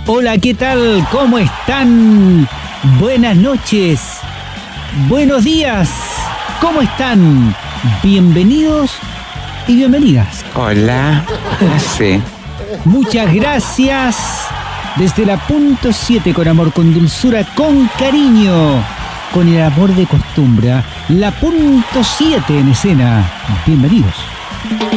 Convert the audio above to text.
Hola, ¿qué tal? ¿Cómo están? Buenas noches. Buenos días. ¿Cómo están? Bienvenidos y bienvenidas. Hola. Sí. Muchas gracias. Desde la punto 7, con amor, con dulzura, con cariño, con el amor de costumbre. La punto 7 en escena. Bienvenidos.